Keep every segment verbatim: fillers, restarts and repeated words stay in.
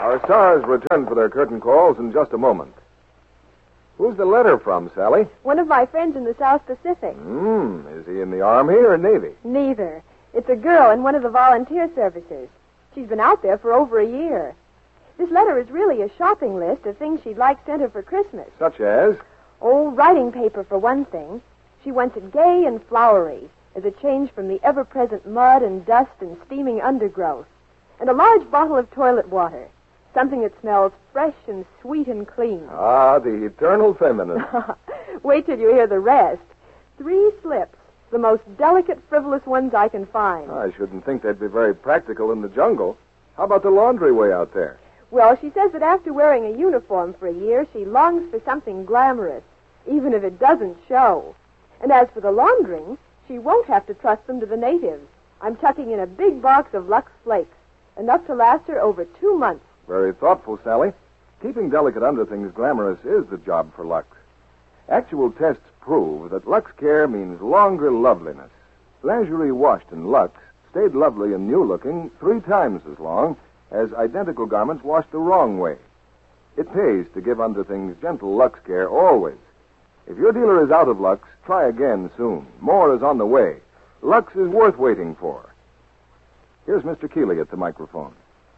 Our stars return for their curtain calls in just a moment. Who's the letter from, Sally? One of my friends in the South Pacific. Hmm. Is he in the Army or Navy? Neither. It's a girl in one of the volunteer services. She's been out there for over a year. This letter is really a shopping list of things she'd like sent her for Christmas. Such as? Oh, writing paper for one thing. She wants it gay and flowery, as a change from the ever-present mud and dust and steaming undergrowth. And a large bottle of toilet water. Something that smells fresh and sweet and clean. Ah, the eternal feminine. Wait till you hear the rest. Three slips, the most delicate, frivolous ones I can find. I shouldn't think they'd be very practical in the jungle. How about the laundry way out there? Well, she says that after wearing a uniform for a year, she longs for something glamorous, even if it doesn't show. And as for the laundering, she won't have to trust them to the natives. I'm tucking in a big box of Lux Flakes, enough to last her over two months. Very thoughtful, Sally. Keeping delicate underthings glamorous is the job for Lux. Actual tests prove that Lux Care means longer loveliness. Lingerie washed in Lux stayed lovely and new-looking three times as long as identical garments washed the wrong way. It pays to give underthings gentle Lux Care always. If your dealer is out of Lux, try again soon. More is on the way. Lux is worth waiting for. Here's Mister Keeley at the microphone.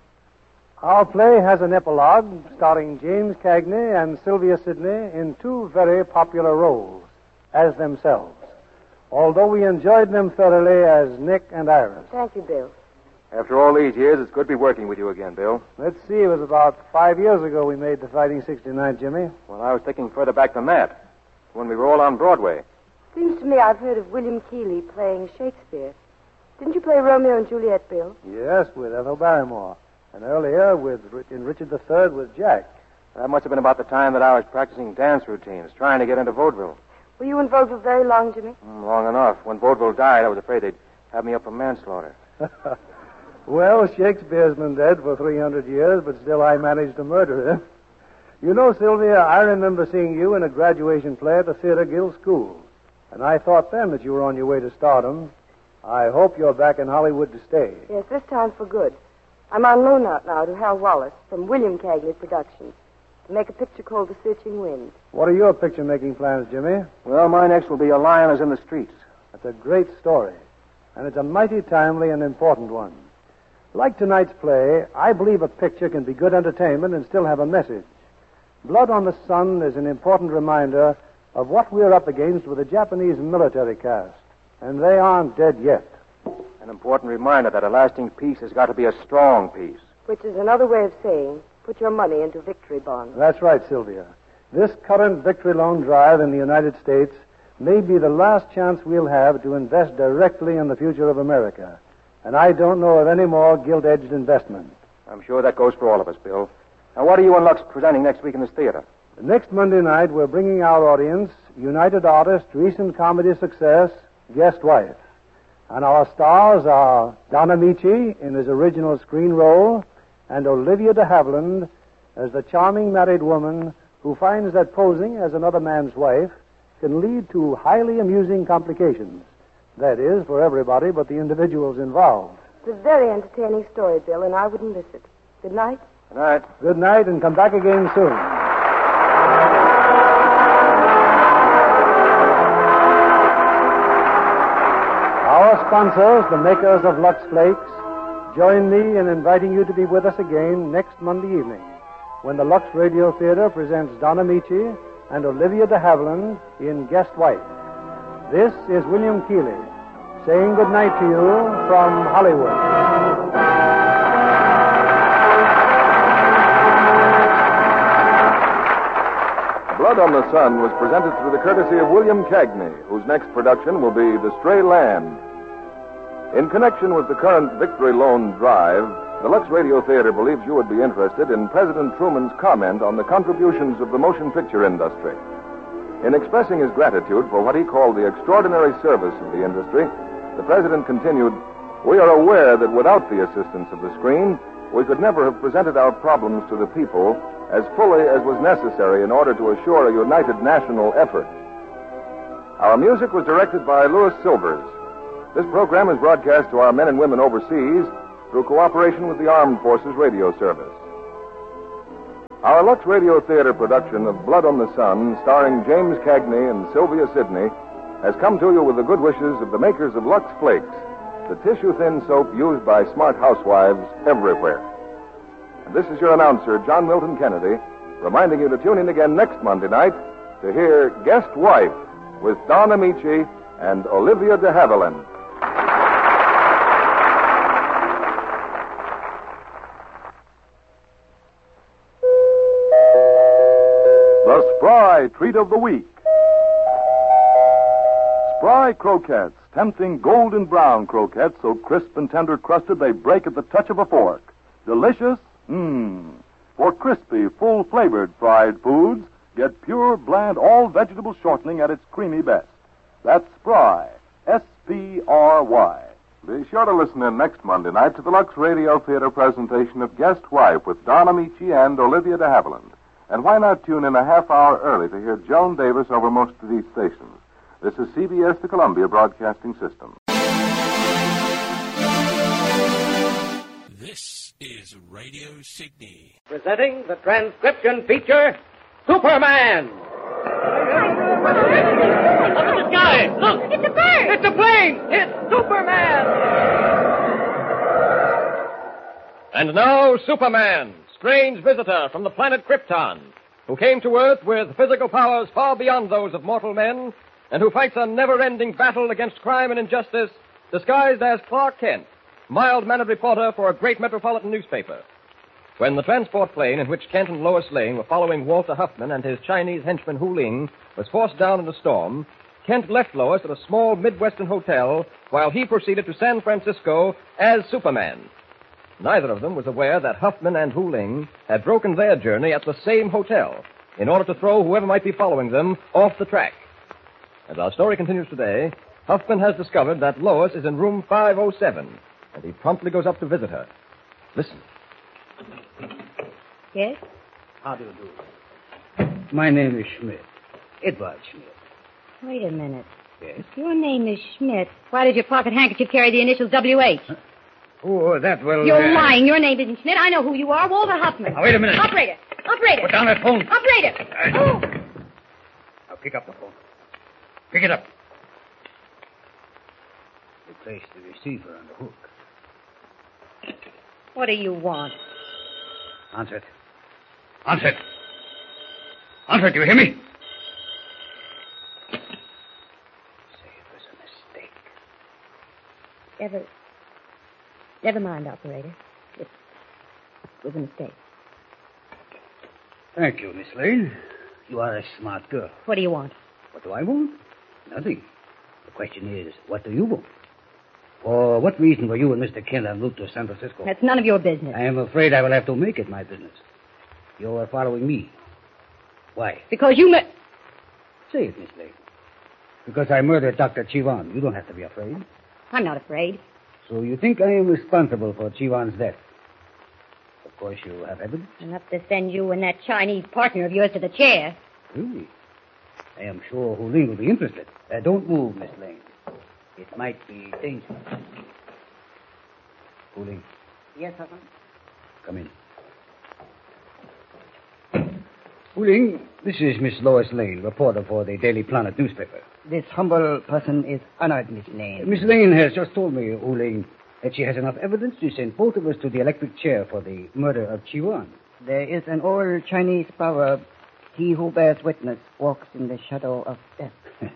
Our play has an epilogue starring James Cagney and Sylvia Sidney in two very popular roles as themselves, although we enjoyed them thoroughly as Nick and Iris. Thank you, Bill. After all these years, it's good to be working with you again, Bill. Let's see, it was about five years ago we made the Fighting sixty-nine, Jimmy. Well, I was thinking further back than that, when we were all on Broadway. Seems to me I've heard of William Keeley playing Shakespeare. Didn't you play Romeo and Juliet, Bill? Yes, with Ethel Barrymore. And earlier with in Richard the Third with Jack. That must have been about the time that I was practicing dance routines, trying to get into vaudeville. Were you in vaudeville very long, Jimmy? Mm, long enough. When vaudeville died, I was afraid they'd have me up for manslaughter. Well, Shakespeare's been dead for three hundred years, but still I managed to murder him. You know, Sylvia, I remember seeing you in a graduation play at the Theater Guild School. And I thought then that you were on your way to stardom. I hope you're back in Hollywood to stay. Yes, this time for good. I'm on loan out now to Hal Wallace from William Cagney Productions to make a picture called The Searching Wind. What are your picture-making plans, Jimmy? Well, my next will be A Lion is in the Streets. That's a great story, and it's a mighty timely and important one. Like tonight's play, I believe a picture can be good entertainment and still have a message. Blood on the Sun is an important reminder of what we're up against with the Japanese military caste, and they aren't dead yet. An important reminder that a lasting peace has got to be a strong peace. Which is another way of saying, put your money into victory bonds. That's right, Sylvia. This current victory loan drive in the United States may be the last chance we'll have to invest directly in the future of America. And I don't know of any more gilt-edged investment. I'm sure that goes for all of us, Bill. Now, what are you and Lux presenting next week in this theater? Next Monday night, we're bringing our audience United artist, recent comedy success, Guest Wife. And our stars are Don Amici in his original screen role and Olivia de Havilland as the charming married woman who finds that posing as another man's wife can lead to highly amusing complications. That is, for everybody but the individuals involved. It's a very entertaining story, Bill, and I wouldn't miss it. Good night. Good night. Good night, and come back again soon. Our sponsors, the makers of Lux Flakes, join me in inviting you to be with us again next Monday evening when the Lux Radio Theater presents Don Amici and Olivia de Havilland in Guest Wife. This is William Keeley saying good night to you from Hollywood. Blood on the Sun was presented through the courtesy of William Cagney, whose next production will be The Stray Lamb. In connection with the current Victory Loan Drive, the Lux Radio Theater believes you would be interested in President Truman's comment on the contributions of the motion picture industry. In expressing his gratitude for what he called the extraordinary service of the industry, the President continued, "We are aware that without the assistance of the screen, we could never have presented our problems to the people as fully as was necessary in order to assure a united national effort." Our music was directed by Louis Silvers. This program is broadcast to our men and women overseas through cooperation with the Armed Forces Radio Service. Our Lux Radio Theater production of Blood on the Sun, starring James Cagney and Sylvia Sidney, has come to you with the good wishes of the makers of Lux Flakes, the tissue-thin soap used by smart housewives everywhere. And this is your announcer, John Milton Kennedy, reminding you to tune in again next Monday night to hear Guest Wife with Don Amici and Olivia de Havilland. The Spry Treat of the Week. Spry croquettes, tempting golden brown croquettes so crisp and tender crusted they break at the touch of a fork. Delicious? Mmm. For crispy, full-flavored fried foods, get pure, bland, all-vegetable shortening at its creamy best. That's Spry. S P R Y. Be sure to listen in next Monday night to the Lux Radio Theater presentation of Guest Wife with Don Amici and Olivia de Havilland. And why not tune in a half hour early to hear Joan Davis over most of these stations? This is C B S, the Columbia Broadcasting System. This is Radio Sydney. Presenting the transcription feature, Superman. Look at the sky. Look. It's a bird. It's a plane. It's Superman. And now, Superman, strange visitor from the planet Krypton, who came to Earth with physical powers far beyond those of mortal men, and who fights a never-ending battle against crime and injustice, disguised as Clark Kent, mild-mannered reporter for a great metropolitan newspaper. When the transport plane in which Kent and Lois Lane were following Walter Huffman and his Chinese henchman Hu Ling was forced down in a storm, Kent left Lois at a small Midwestern hotel while he proceeded to San Francisco as Superman. Neither of them was aware that Huffman and Hu Ling had broken their journey at the same hotel in order to throw whoever might be following them off the track. As our story continues today, Huffman has discovered that Lois is in room five oh seven, and he promptly goes up to visit her. Listen. Yes? How do you do? My name is Schmidt. Edward Schmidt. Wait a minute. Yes? If your name is Schmidt, why did your pocket handkerchief carry the initials W H? Huh? Oh, that will... You're uh... lying. Your name isn't Schmidt. I know who you are. Walter Huffman. Now, wait a minute. Operator. Operator. Put down that phone. Operator. Uh... Oh. Now, pick up the phone. Pick it up. You place the receiver on the hook. What do you want? Answer it. Answer it. Answer it. Do you hear me? Say it was a mistake. Never... Never mind, operator. It was a mistake. Thank you, Miss Lane. You are a smart girl. What do you want? What do I want? Nothing. The question is, what do you want? For what reason were you and Mister Kent en route to San Francisco? That's none of your business. I am afraid I will have to make it my business. You are following me. Why? Because you met... Say it, Miss Lane. Because I murdered Doctor Chivan. You don't have to be afraid. I'm not afraid. So you think I am responsible for Chivan's death? Of course you have evidence. Enough to send you and that Chinese partner of yours to the chair. Really? I am sure Hu Ling will be interested. Uh, don't move, Miss Lane. It might be dangerous. Hu Ling. Yes, Huffman? Come in. Hu Ling, this is Miss Lois Lane, reporter for the Daily Planet newspaper. This humble person is honored, Miss Lane. Uh, Miss Lane has just told me, Hu Ling, that she has enough evidence to send both of us to the electric chair for the murder of Chiwan. There is an old Chinese proverb, he who bears witness walks in the shadow of death.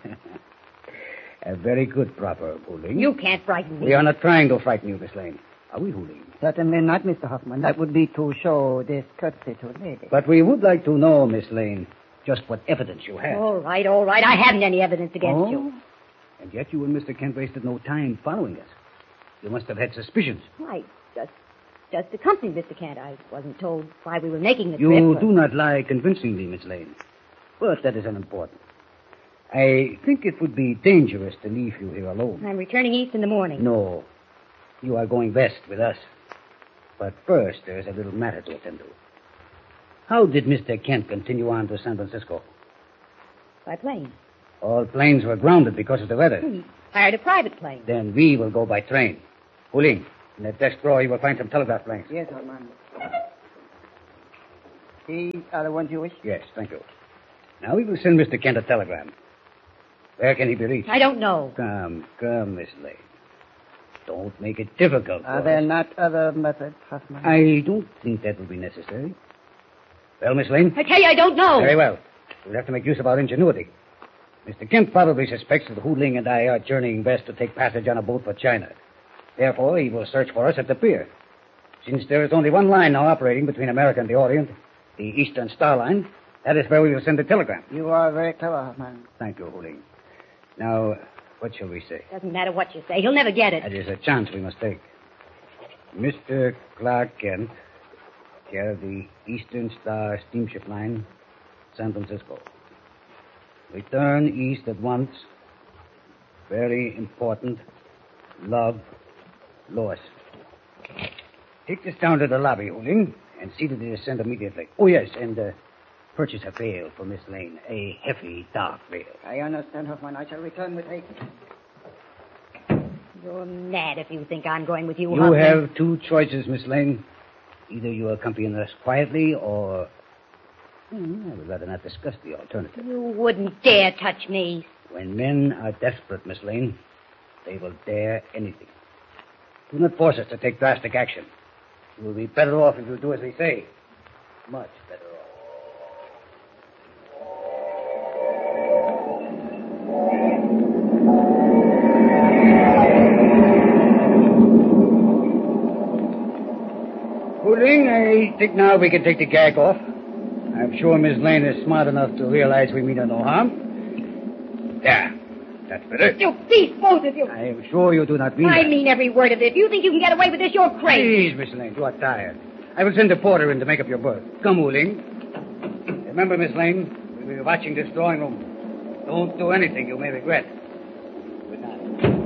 A very good proverb, Hu Ling. You can't frighten me. We are not trying to frighten you, Miss Lane. Are we, Hu Ling? Certainly not, Mister Hoffman. That would be to show discourtesy to a lady. But we would like to know, Miss Lane, just what evidence you have. All right, all right. I haven't any evidence against oh? you. And yet you and Mister Kent wasted no time following us. You must have had suspicions. I just, just accompanied Mister Kent. I wasn't told why we were making the you trip. You or... do not lie convincingly, Miss Lane. But that is unimportant. I think it would be dangerous to leave you here alone. I'm returning east in the morning. No. You are going west with us. But first, there is a little matter to attend to. How did Mister Kent continue on to San Francisco? By plane. All planes were grounded because of the weather. He hired a private plane. Then we will go by train. Hu Ling, in that desk drawer you will find some telegraph blanks. Yes, Armand. These are the ones you wish? Yes, thank you. Now we will send Mister Kent a telegram. Where can he be reached? I don't know. Come, come, Miss Lane. Don't make it difficult. Are for there us. not other methods, Huffman? I don't think that will be necessary. Well, Miss Lane? I tell you, I don't know. Very well. We'll have to make use of our ingenuity. Mister Kent probably suspects that Hu Ling and I are journeying west to take passage on a boat for China. Therefore, he will search for us at the pier. Since there is only one line now operating between America and the Orient, the Eastern Star Line, that is where we will send the telegram. You are very clever, Huffman. Thank you, Hu Ling. Now, what shall we say? Doesn't matter what you say. He'll never get it. That is a chance we must take. Mister Clark Kent, care of the Eastern Star Steamship Line, San Francisco. Return east at once. Very important. Love, Lois. Take this down to the lobby, Hu Ling, and see that it is sent immediately. Oh, yes, and uh, purchase a veil for Miss Lane. A heavy, dark veil. I understand, Huffman. I shall return with haste. You're mad if you think I'm going with you, You Huffman. have two choices, Miss Lane. Either you accompany us quietly, or... Hmm, I would rather not discuss the alternative. You wouldn't dare touch me. When men are desperate, Miss Lane, they will dare anything. Do not force us to take drastic action. You will be better off if you do as we say. Much better off. Hu Ling, I think now we can take the gag off. I'm sure Miss Lane is smart enough to realize we mean her no harm. There. That's better. You beast, both of you. I am sure you do not mean I that. mean every word of it. If you think you can get away with this, you're crazy. Please, Miss Lane, you are tired. I will send a porter in to make up your berth. Come, Hu Ling. Remember, Miss Lane, we'll be watching this drawing room. Don't do anything you may regret. Good night.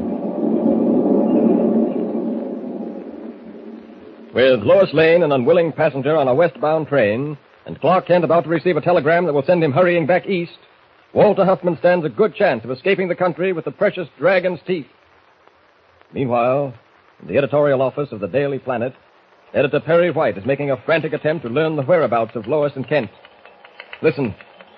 With Lois Lane, an unwilling passenger on a westbound train, and Clark Kent about to receive a telegram that will send him hurrying back east, Walter Huffman stands a good chance of escaping the country with the precious dragon's teeth. Meanwhile, in the editorial office of the Daily Planet, Editor Perry White is making a frantic attempt to learn the whereabouts of Lois and Kent. Listen.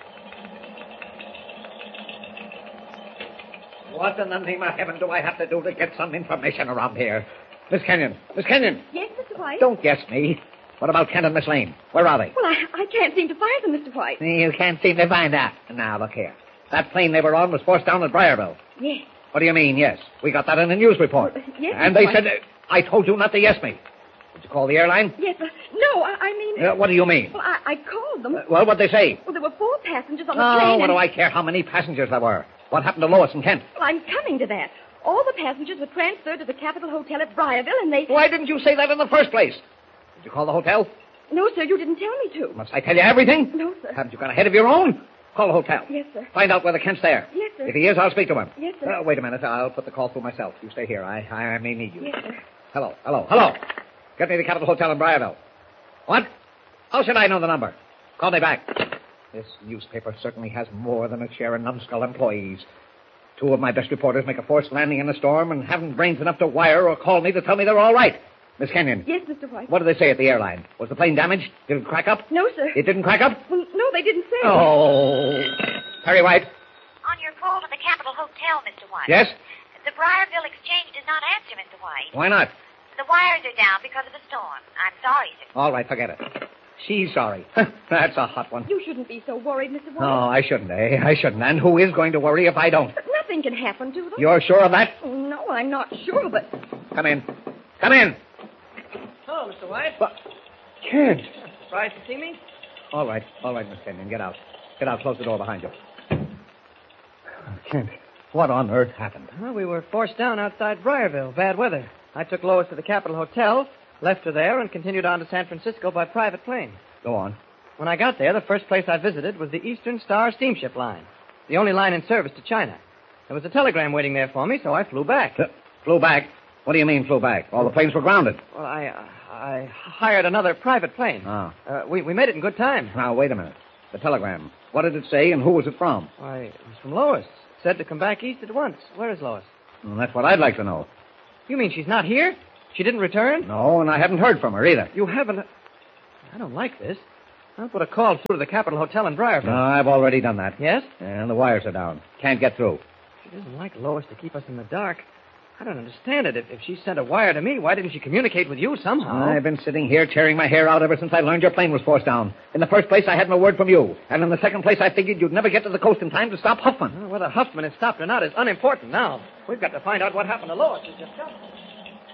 What in the name of heaven do I have to do to get some information around here? Miss Kenyon. Miss Kenyon. Yes, Mister White? Don't guess me. What about Kent and Miss Lane? Where are they? Well, I, I can't seem to find them, Mister White. You can't seem to find out. Now, look here. That plane they were on was forced down at Briarville. Yes. What do you mean, yes? We got that in a news report. Well, yes, And Mister they White. said... Uh, I told you not to yes me. Did you call the airline? Yes, uh, no, I, I mean... Uh, what do you mean? Well, I, I called them. Uh, well, what'd they say? Well, there were four passengers on the Oh, plane. what and... do I care how many passengers there were? What happened to Lois and Kent? Well, I'm coming to that. All the passengers were transferred to the Capitol Hotel at Briarville, and they... Why didn't you say that in the first place? Did you call the hotel? No, sir, you didn't tell me to. Must I tell you everything? No, sir. Haven't you got a head of your own? Call the hotel. Yes, sir. Find out whether Kent's there. Yes, sir. If he is, I'll speak to him. Yes, sir. Uh, wait a minute. I'll put the call through myself. You stay here. I, I, I may need you. Yes, sir. Hello, hello, hello. Get me the Capitol Hotel in Briarville. What? How should I know the number? Call me back. This newspaper certainly has more than a share in numbskull employees. Two of my best reporters make a forced landing in a storm and haven't brains enough to wire or call me to tell me they're all right. Miss Kenyon. Yes, Mister White. What did they say at the airline? Was the plane damaged? Did it crack up? No, sir. It didn't crack up? Well, no, they didn't say. Oh. Harry White. On your call to the Capitol Hotel, Mister White. Yes? The Briarville Exchange did not answer, Mister White. Why not? The wires are down because of the storm. I'm sorry, sir. All right, forget it. She's sorry. That's a hot one. You shouldn't be so worried, Mister White. No, I shouldn't, eh? I shouldn't. And who is going to worry if I don't? But nothing can happen to them. You're sure of that? No, I'm not sure, but... Come in. Come in. Hello, Mister White. What? Kent. Surprised to see me? All right. All right, Miss Kenyon. Get out. Get out. Close the door behind you. Kent, what on earth happened? Well, we were forced down outside Briarville. Bad weather. I took Lois to the Capitol Hotel, left her there, and continued on to San Francisco by private plane. Go on. When I got there, the first place I visited was the Eastern Star Steamship Line, the only line in service to China. There was a telegram waiting there for me, so I flew back. Uh, flew back? What do you mean, flew back? All the planes were grounded. Well, I uh, I hired another private plane. Ah. Uh, we, we made it in good time. Now, wait a minute. The telegram. What did it say, and who was it from? Why, it was from Lois. Said to come back east at once. Where is Lois? Well, that's what I'd like to know. You mean she's not here? She didn't return? No, and I haven't heard from her either. You haven't? I don't like this. I'll put a call through to the Capitol Hotel in Briarville. No, I've already done that. Yes? And the wires are down. Can't get through. She doesn't like Lois to keep us in the dark. I don't understand it. If, if she sent a wire to me, why didn't she communicate with you somehow? I've been sitting here tearing my hair out ever since I learned your plane was forced down. In the first place, I had no word from you. And in the second place, I figured you'd never get to the coast in time to stop Huffman. Well, whether Huffman is stopped or not is unimportant now. We've got to find out what happened to Lois. She's just come.